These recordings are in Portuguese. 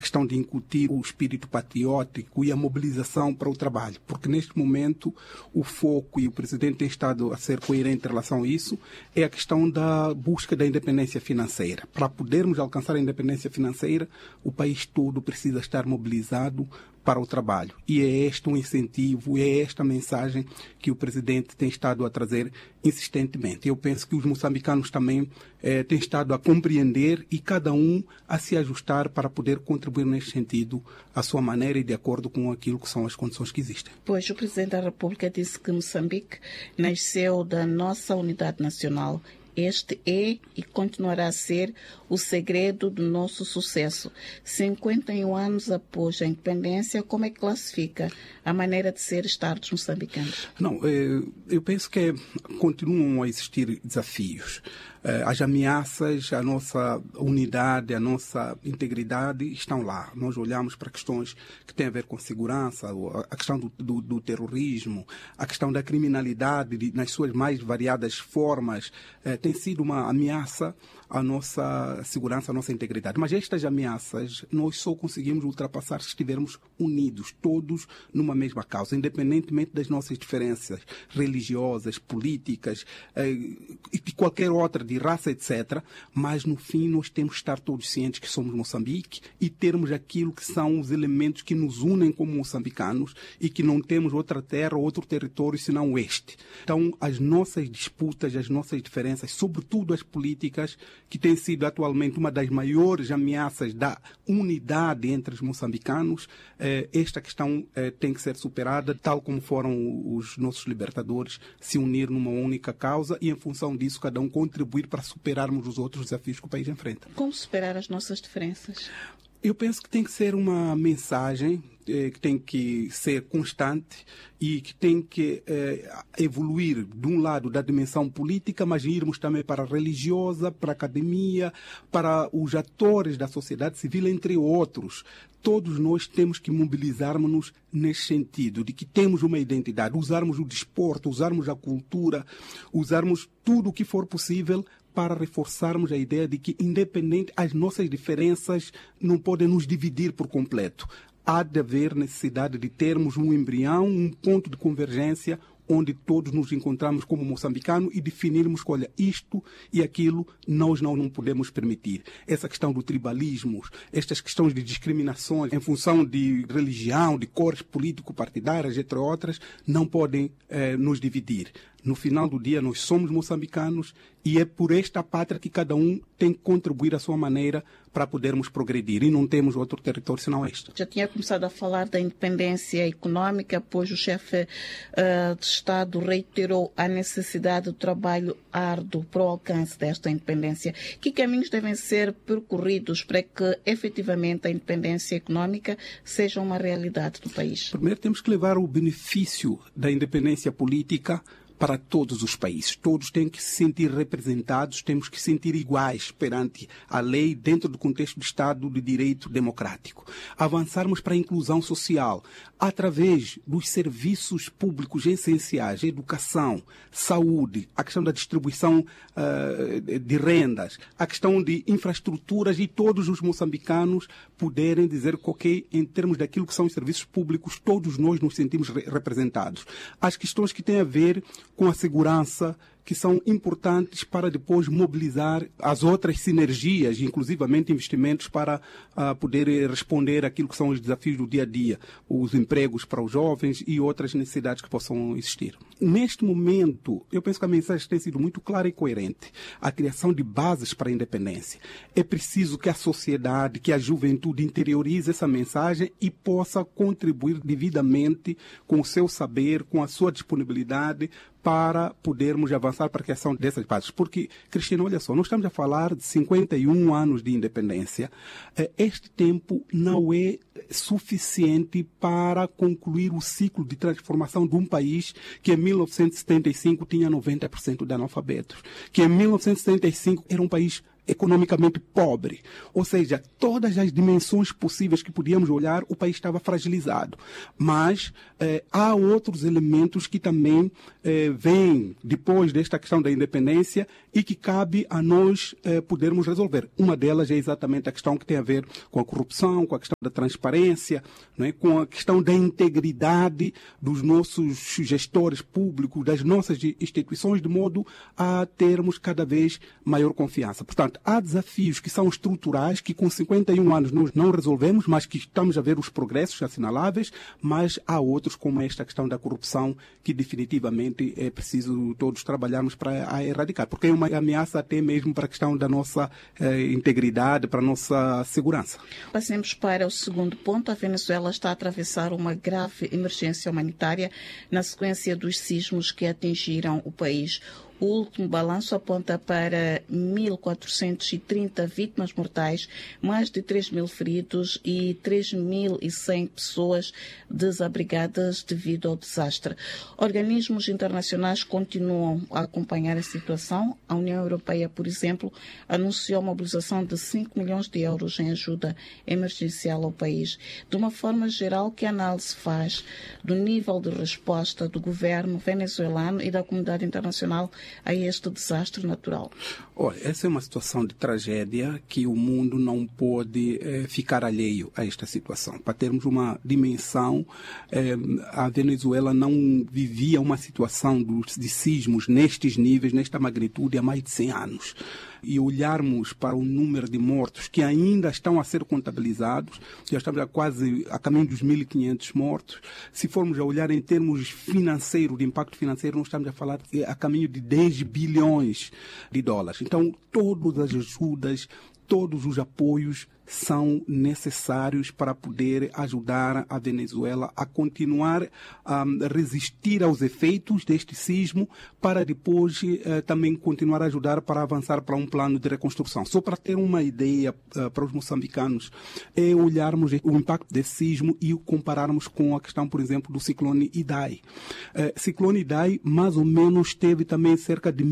questão de incutir o espírito patriótico e a mobilização para o trabalho, porque neste momento o foco, e o Presidente tem estado a ser coerente em relação a isso, é a questão da busca da independência financeira. Para podermos alcançar a independência financeira, o país todo precisa estar mobilizado para o trabalho. E é este um incentivo, é esta mensagem que o Presidente tem estado a trazer insistentemente. Eu penso que os moçambicanos também têm estado a compreender e cada um a se ajustar para poder contribuir neste sentido à sua maneira e de acordo com aquilo que são as condições que existem. Pois o Presidente da República disse que Moçambique nasceu da nossa unidade nacional. Este é e continuará a ser o segredo do nosso sucesso. 51 anos após a independência, como é que classifica a maneira de ser e estar dos moçambicanos? Não, eu penso que continuam a existir desafios. As ameaças, a nossa unidade, a nossa integridade estão lá. Nós olhamos para questões que têm a ver com segurança, a questão do terrorismo, a questão da criminalidade nas suas mais variadas formas, tem sido uma ameaça à nossa segurança, à nossa integridade. Mas estas ameaças nós só conseguimos ultrapassar se estivermos unidos, todos numa mesma causa, independentemente das nossas diferenças religiosas, políticas e de qualquer outra, de raça, etc. Mas no fim nós temos que estar todos cientes que somos Moçambique e termos aquilo que são os elementos que nos unem como moçambicanos e que não temos outra terra, outro território senão este. Então as nossas disputas, as nossas diferenças, sobretudo as políticas, que tem sido atualmente uma das maiores ameaças da unidade entre os moçambicanos, esta questão tem que ser superada, tal como foram os nossos libertadores, se unir numa única causa e, em função disso, cada um contribuir para superarmos os outros desafios que o país enfrenta. Como superar as nossas diferenças? Eu penso que tem que ser uma mensagem que tem que ser constante e que tem que evoluir de um lado da dimensão política, mas irmos também para a religiosa, para a academia, para os atores da sociedade civil, entre outros. Todos nós temos que mobilizarmos-nos nesse sentido, de que temos uma identidade, usarmos o desporto, usarmos a cultura, usarmos tudo o que for possível para reforçarmos a ideia de que, independente, as nossas diferenças não podem nos dividir por completo. Há de haver necessidade de termos um embrião, um ponto de convergência, onde todos nos encontramos como moçambicanos e definirmos que, olha, isto e aquilo nós não podemos permitir. Essa questão do tribalismo, estas questões de discriminações em função de religião, de cores político-partidárias, entre outras, não podem nos dividir. No final do dia, nós somos moçambicanos e é por esta pátria que cada um tem que contribuir à sua maneira para podermos progredir. E não temos outro território senão este. Já tinha começado a falar da independência econômica, pois o chefe de Estado reiterou a necessidade do trabalho árduo para o alcance desta independência. Que caminhos devem ser percorridos para que, efetivamente, a independência econômica seja uma realidade do país? Primeiro, temos que levar o benefício da independência política para todos os países. Todos têm que se sentir representados, temos que se sentir iguais perante a lei dentro do contexto de Estado de Direito democrático. Avançarmos para a inclusão social através dos serviços públicos essenciais, educação, saúde, a questão da distribuição de rendas, a questão de infraestruturas e todos os moçambicanos poderem dizer que, ok, em termos daquilo que são os serviços públicos, todos nós nos sentimos representados. As questões que têm a ver com a segurança, que são importantes para depois mobilizar as outras sinergias, inclusivamente investimentos para poder responder àquilo que são os desafios do dia a dia, os empregos para os jovens e outras necessidades que possam existir. Neste momento, eu penso que a mensagem tem sido muito clara e coerente. A criação de bases para a independência. É preciso que a sociedade, que a juventude interiorize essa mensagem e possa contribuir devidamente com o seu saber, com a sua disponibilidade, para podermos avançar para a criação dessas bases. Porque, Cristina, olha só, nós estamos a falar de 51 anos de independência. Este tempo não é suficiente para concluir o ciclo de transformação de um país que em 1975 tinha 90% de analfabetos, que em 1975 era um país economicamente pobre. Ou seja, todas as dimensões possíveis que podíamos olhar, o país estava fragilizado. Mas há outros elementos que também vêm depois desta questão da independência e que cabe a nós podermos resolver. Uma delas é exatamente a questão que tem a ver com a corrupção, com a questão da transparência, não é? Com a questão da integridade dos nossos gestores públicos, das nossas instituições, de modo a termos cada vez maior confiança. Portanto, há desafios que são estruturais, que com 51 anos nós não resolvemos, mas que estamos a ver os progressos assinaláveis, mas há outros, como esta questão da corrupção, que definitivamente é preciso todos trabalharmos para erradicar, porque é uma ameaça até mesmo para a questão da nossa integridade, para a nossa segurança. Passemos para o segundo ponto. A Venezuela está a atravessar uma grave emergência humanitária na sequência dos sismos que atingiram o país. O último balanço aponta para 1.430 vítimas mortais, mais de 3.000 feridos e 3.100 pessoas desabrigadas devido ao desastre. Organismos internacionais continuam a acompanhar a situação. A União Europeia, por exemplo, anunciou a mobilização de 5 milhões de euros em ajuda emergencial ao país. De uma forma geral, que análise faz do nível de resposta do governo venezuelano e da comunidade internacional a este desastre natural? Olha, essa é uma situação de tragédia que o mundo não pode ficar alheio a esta situação. Para termos uma dimensão, a Venezuela não vivia uma situação de sismos nestes níveis, nesta magnitude, há mais de 100 anos. E olharmos para o número de mortos que ainda estão a ser contabilizados, já estamos a caminho dos 1.500 mortos. Se formos a olhar em termos financeiros, de impacto financeiro, nós estamos a falar a caminho de 10 bilhões de dólares. Então, todas as ajudas, todos os apoios são necessários para poder ajudar a Venezuela a continuar a resistir aos efeitos deste sismo, para depois também continuar a ajudar para avançar para um plano de reconstrução. Só para ter uma ideia para os moçambicanos, é olharmos o impacto desse sismo e o compararmos com a questão, por exemplo, do ciclone Idai. Ciclone Idai, mais ou menos, teve também cerca de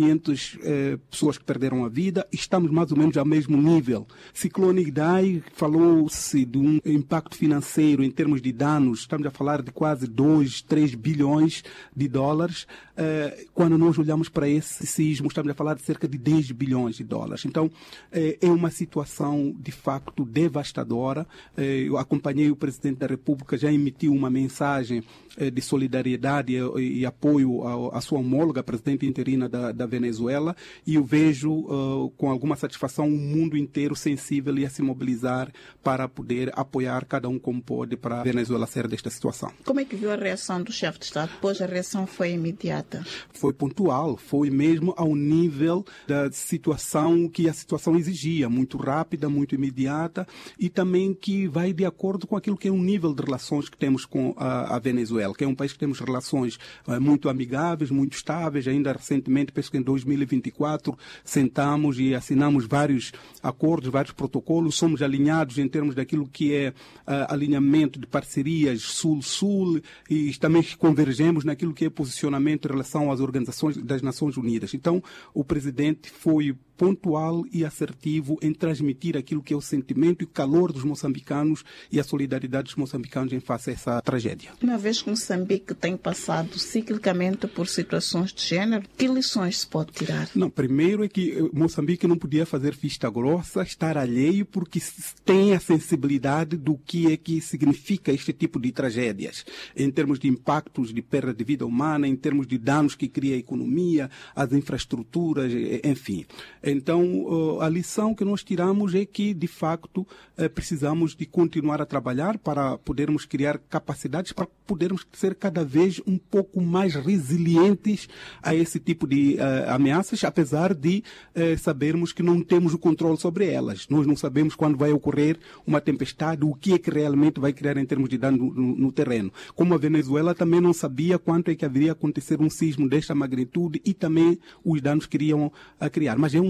1.500 pessoas que perderam a vida. Estamos mais ou menos ao mesmo nível. Ciclone Idai, falou-se de um impacto financeiro em termos de danos, estamos a falar de quase 2, 3 bilhões de dólares. Quando nós olhamos para esse sismo, estamos a falar de cerca de 10 bilhões de dólares. Então, é uma situação, de facto, devastadora. Eu acompanhei o Presidente da República, já emitiu uma mensagem de solidariedade e apoio à sua homóloga, Presidente interina da Venezuela, e eu vejo com alguma satisfação o mundo inteiro sensível e a se mobilizar para poder apoiar cada um como pode para a Venezuela sair desta situação. Como é que viu a reação do chefe de Estado? Pois a reação foi imediata? Foi pontual, foi mesmo ao nível da situação que a situação exigia, muito rápida, muito imediata, e também que vai de acordo com aquilo que é o nível de relações que temos com a Venezuela, que é um país que temos relações muito amigáveis, muito estáveis. Ainda recentemente, penso que em 2024, sentamos e assinamos vários acordos, vários protocolos, somos alinhados em termos daquilo que é alinhamento de parcerias Sul-Sul, e também convergemos naquilo que é posicionamento em relação às organizações das Nações Unidas. Então, o presidente foi pontual e assertivo em transmitir aquilo que é o sentimento e o calor dos moçambicanos e a solidariedade dos moçambicanos em face a essa tragédia. Uma vez que Moçambique tem passado ciclicamente por situações de género, que lições se pode tirar? Não, primeiro é que Moçambique não podia fazer vista grossa, estar alheio, porque tem a sensibilidade do que é que significa este tipo de tragédias, em termos de impactos de perda de vida humana, em termos de danos que cria a economia, as infraestruturas, enfim. Então, a lição que nós tiramos é que, de facto, precisamos de continuar a trabalhar para podermos criar capacidades, para podermos ser cada vez um pouco mais resilientes a esse tipo de ameaças, apesar de sabermos que não temos o controle sobre elas. Nós não sabemos quando vai ocorrer uma tempestade, o que é que realmente vai criar em termos de dano no terreno. Como a Venezuela também não sabia quanto é que haveria acontecer um sismo desta magnitude e também os danos que iriam criar. Mas é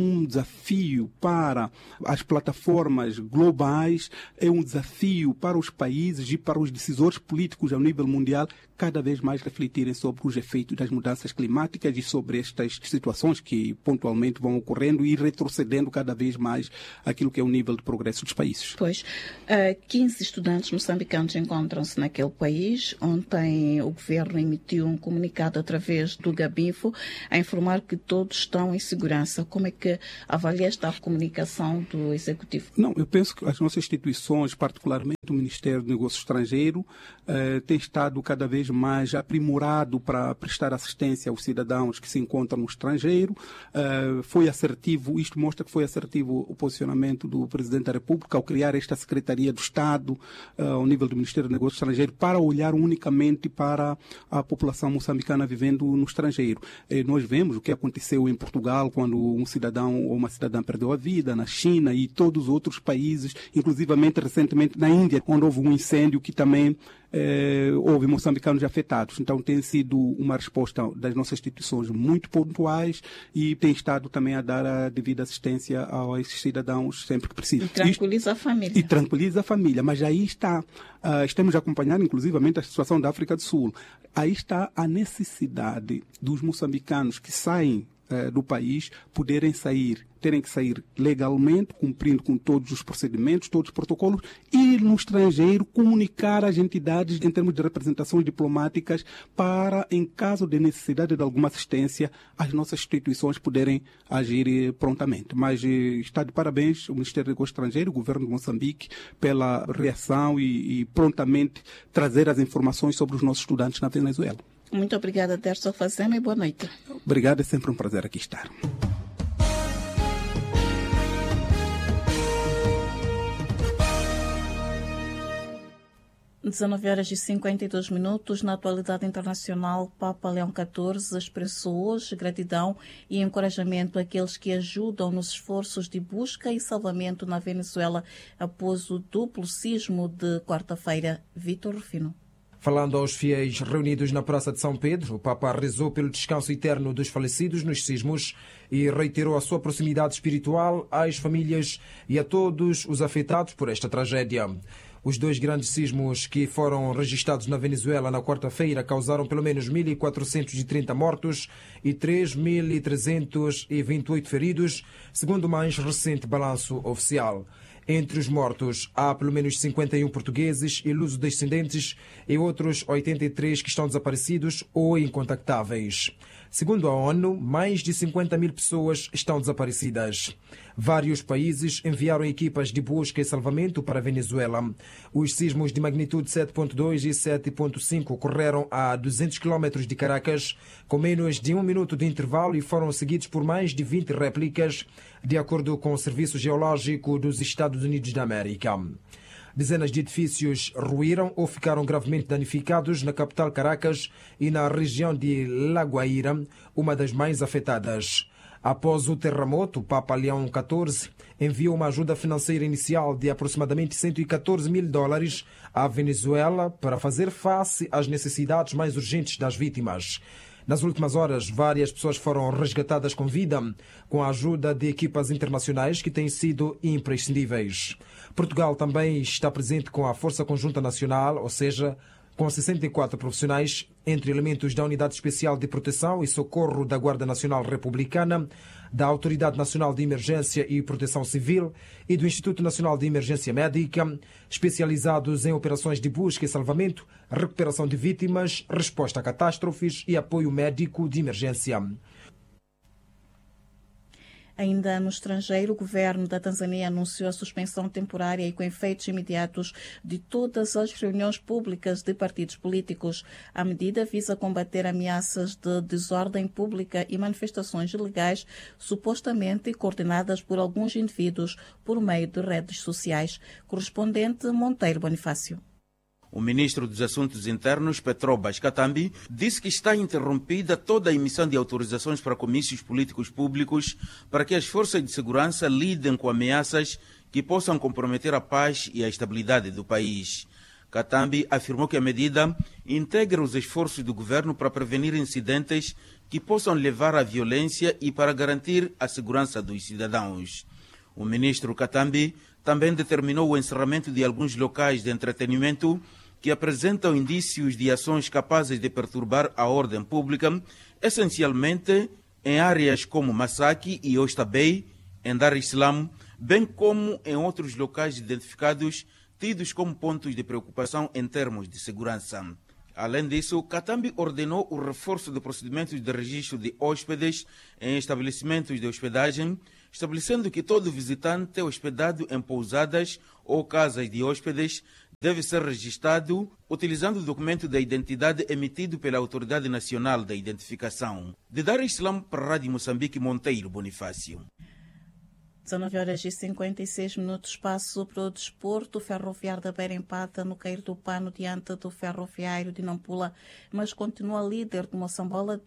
um desafio para as plataformas globais, é um desafio para os países e para os decisores políticos ao nível mundial cada vez mais refletirem sobre os efeitos das mudanças climáticas e sobre estas situações que pontualmente vão ocorrendo e retrocedendo cada vez mais aquilo que é o nível de progresso dos países. Pois, 15 estudantes moçambicanos encontram-se naquele país. Ontem o governo emitiu um comunicado através do Gabinfo a informar que todos estão em segurança. Como é que avalia esta comunicação do Executivo? Não, eu penso que as nossas instituições, particularmente o Ministério do Negócio Estrangeiro, tem estado cada vez mais aprimorado para prestar assistência aos cidadãos que se encontram no estrangeiro. Foi assertivo, isto mostra que foi assertivo o posicionamento do Presidente da República ao criar esta Secretaria do Estado ao nível do Ministério do Negócio Estrangeiro para olhar unicamente para a população moçambicana vivendo no estrangeiro. Nós vemos o que aconteceu em Portugal quando um cidadão ou uma cidadã perdeu a vida, na China e todos os outros países, inclusivamente recentemente na Índia, onde houve um incêndio que também houve moçambicanos afetados. Então tem sido uma resposta das nossas instituições muito pontuais e tem estado também a dar a devida assistência a esses cidadãos sempre que precisam. E tranquiliza a família. E tranquiliza a família, mas aí está, estamos a acompanhar inclusivamente a situação da África do Sul. Aí está a necessidade dos moçambicanos que saem do país terem que sair legalmente, cumprindo com todos os procedimentos, todos os protocolos, e no estrangeiro comunicar às entidades em termos de representações diplomáticas para, em caso de necessidade de alguma assistência, as nossas instituições poderem agir prontamente. Mas está de parabéns o Ministério do Negócio Estrangeiro, o governo de Moçambique, pela reação e prontamente trazer as informações sobre os nossos estudantes na Venezuela. Muito obrigada, Derso Fazema, e boa noite. Obrigado, é sempre um prazer aqui estar. Às 19h52, na atualidade internacional, Papa Leão XIV expressou hoje gratidão e encorajamento àqueles que ajudam nos esforços de busca e salvamento na Venezuela após o duplo sismo de quarta-feira. Vítor Rufino. Falando aos fiéis reunidos na Praça de São Pedro, o Papa rezou pelo descanso eterno dos falecidos nos sismos e reiterou a sua proximidade espiritual às famílias e a todos os afetados por esta tragédia. Os dois grandes sismos que foram registrados na Venezuela na quarta-feira causaram pelo menos 1.430 mortos e 3.328 feridos, segundo o mais recente balanço oficial. Entre os mortos, há pelo menos 51 portugueses e luso-descendentes e outros 83 que estão desaparecidos ou incontactáveis. Segundo a ONU, mais de 50.000 pessoas estão desaparecidas. Vários países enviaram equipas de busca e salvamento para a Venezuela. Os sismos de magnitude 7.2 e 7.5 ocorreram a 200 km de Caracas, com menos de 1 minuto de intervalo, e foram seguidos por mais de 20 réplicas, de acordo com o Serviço Geológico dos Estados Unidos da América. Dezenas de edifícios ruíram ou ficaram gravemente danificados na capital Caracas e na região de La Guaira, uma das mais afetadas. Após o terremoto, o Papa Leão XIV enviou uma ajuda financeira inicial de aproximadamente $114 mil à Venezuela para fazer face às necessidades mais urgentes das vítimas. Nas últimas horas, várias pessoas foram resgatadas com vida, com a ajuda de equipas internacionais que têm sido imprescindíveis. Portugal também está presente com a Força Conjunta Nacional, ou seja, com 64 profissionais, entre elementos da Unidade Especial de Proteção e Socorro da Guarda Nacional Republicana, da Autoridade Nacional de Emergência e Proteção Civil e do Instituto Nacional de Emergência Médica, especializados em operações de busca e salvamento, recuperação de vítimas, resposta a catástrofes e apoio médico de emergência. Ainda no estrangeiro, o governo da Tanzânia anunciou a suspensão temporária e com efeitos imediatos de todas as reuniões públicas de partidos políticos. A medida visa combater ameaças de desordem pública e manifestações ilegais supostamente coordenadas por alguns indivíduos por meio de redes sociais. Correspondente Monteiro Bonifácio. O ministro dos Assuntos Internos, Petrobras Katambi, disse que está interrompida toda a emissão de autorizações para comícios políticos públicos para que as forças de segurança lidem com ameaças que possam comprometer a paz e a estabilidade do país. Katambi afirmou que a medida integra os esforços do governo para prevenir incidentes que possam levar à violência e para garantir a segurança dos cidadãos. O ministro Katambi também determinou o encerramento de alguns locais de entretenimento que apresentam indícios de ações capazes de perturbar a ordem pública, essencialmente em áreas como Masaki e Oysterbay, em Dar es Salaam, bem como em outros locais identificados tidos como pontos de preocupação em termos de segurança. Além disso, Katambi ordenou o reforço de procedimentos de registro de hóspedes em estabelecimentos de hospedagem, estabelecendo que todo visitante hospedado em pousadas ou casas de hóspedes deve ser registrado utilizando o documento da identidade emitido pela Autoridade Nacional da Identificação. De Dar es Salaam para a Rádio Moçambique, Monteiro Bonifácio. 19h56, passo para o desporto. O Ferroviário da Beira empata no Cair do Pano diante do Ferroviário de Nampula, mas continua líder do Moçambola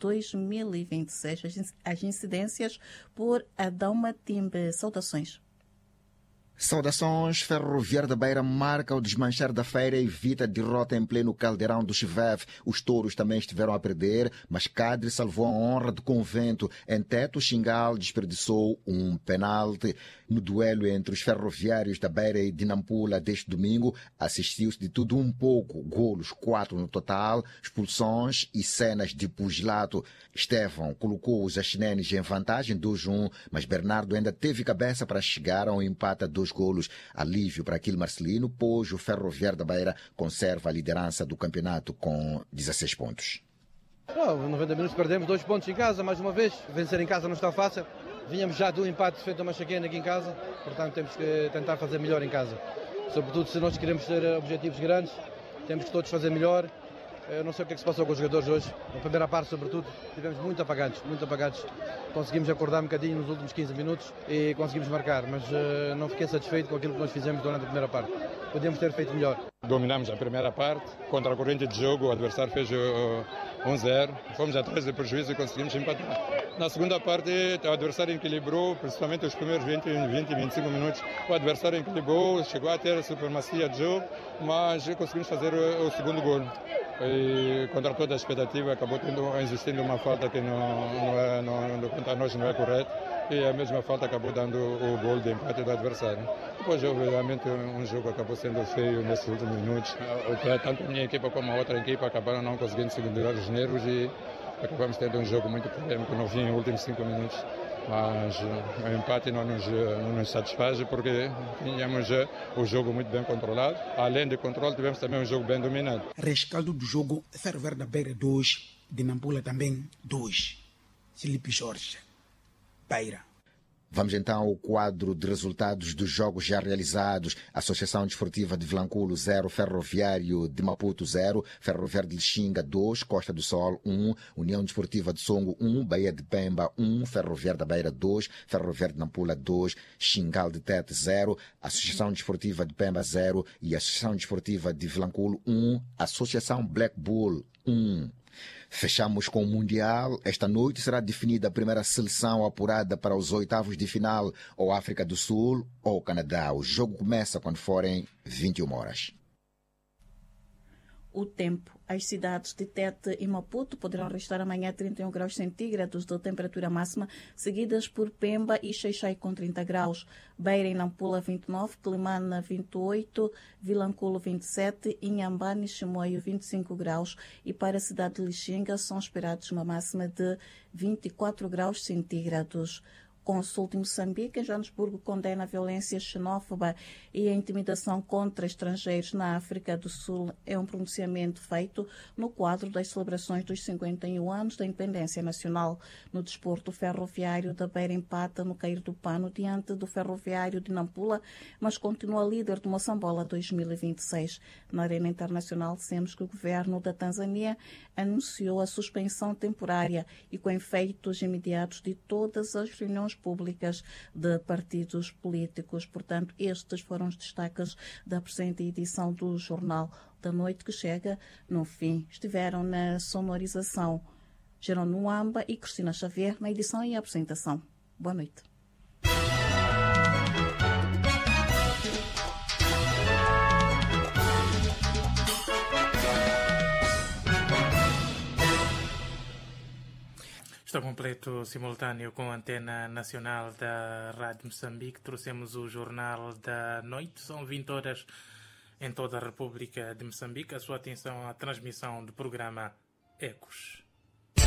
2026. As incidências por Adão Matimbe. Saudações. Saudações. Ferroviário da Beira marca o desmanchar da feira e evita derrota em pleno caldeirão do Chiveve. Os touros também estiveram a perder, mas Cadre salvou a honra do Convento. Em Teto, Xingal desperdiçou um penalti. No duelo entre os ferroviários da Beira e de Nampula deste domingo, assistiu-se de tudo um pouco. Golos 4 no total, expulsões e cenas de pugilato. Estevão colocou os axinenes em vantagem 2-1, mas Bernardo ainda teve cabeça para chegar a um empate a 2 golos. Alívio para aquele Marcelino, pois o Ferroviário da Beira conserva a liderança do campeonato com 16 pontos. Não, 90 minutos perdemos 2 pontos em casa, mais uma vez. Vencer em casa não está fácil. Vínhamos já do empate feito a Machaquena aqui em casa, portanto temos que tentar fazer melhor em casa. Sobretudo se nós queremos ter objetivos grandes, temos que todos fazer melhor. Eu não sei o que é que se passou com os jogadores hoje. Na primeira parte, sobretudo, tivemos muito apagados. Conseguimos acordar um bocadinho nos últimos 15 minutos e conseguimos marcar, mas não fiquei satisfeito com aquilo que nós fizemos durante a primeira parte. Podíamos ter feito melhor. Dominamos a primeira parte, contra a corrente de jogo, o adversário fez 1-0, fomos atrás do prejuízo e conseguimos empatar. Na segunda parte, o adversário equilibrou, principalmente os primeiros 20-25 minutos. O adversário equilibrou, chegou a ter a supremacia de jogo, mas conseguimos fazer o segundo gol. E contra toda a expectativa, acabou existindo uma falta que quanto a nós não é correta. E a mesma falta acabou dando o gol de empate do adversário. Depois, obviamente, um jogo acabou sendo feio nesses últimos minutos. Tanto a minha equipa como a outra equipa acabaram não conseguindo segurar os nervos e acabamos tendo um jogo muito polêmico no fim, nos últimos 5 minutos. Mas o empate não nos satisfaz porque tínhamos o jogo muito bem controlado. Além de controle, tivemos também um jogo bem dominado. Rescaldo do jogo, Ferroviário da Beira 2, de Nampula também 2. Filipe Jorge, Beira. Vamos então ao quadro de resultados dos jogos já realizados. Associação Desportiva de Vilanculo 0, Ferroviário de Maputo 0, Ferroviário de Lixinga 2, Costa do Sol 1, União Desportiva de Songo 1, Bahia de Pemba 1, Ferroviário da Beira 2, Ferroviário de Nampula 2, Xingal de Tete 0, Associação Desportiva de Pemba 0 e Associação Desportiva de Vilanculo 1, Associação Black Bull 1. Fechamos com o Mundial. Esta noite será definida a primeira seleção apurada para os oitavos de final, ou África do Sul ou Canadá. O jogo começa quando forem 21 horas. O tempo. As cidades de Tete e Maputo poderão registrar amanhã 31 graus centígrados de temperatura máxima, seguidas por Pemba e Xai-Xai com 30 graus. Beira e Nampula 29, Climana 28, Vilanculo 27, Inhambane e Chimoio 25 graus. E para a cidade de Lixinga são esperados uma máxima de 24 graus centígrados. Consulta em Moçambique, em Joanesburgo, condena a violência xenófoba e a intimidação contra estrangeiros na África do Sul. É um pronunciamento feito no quadro das celebrações dos 51 anos da independência nacional. No desporto, o Ferroviário da Beira empata no Cair do Pano diante do Ferroviário de Nampula, mas continua líder do Moçambola 2026. Na arena internacional, dissemos que o governo da Tanzânia anunciou a suspensão temporária e com efeitos imediatos de todas as reuniões públicas de partidos políticos. Portanto, estes foram os destaques da presente edição do Jornal da Noite, que chega no fim. Estiveram na sonorização Jerônimo Amba e Cristina Xavier na edição e apresentação. Boa noite. Está completo, simultâneo com a Antena Nacional da Rádio Moçambique. Trouxemos o Jornal da Noite. São 20 horas em toda a República de Moçambique. A sua atenção à transmissão do programa Ecos.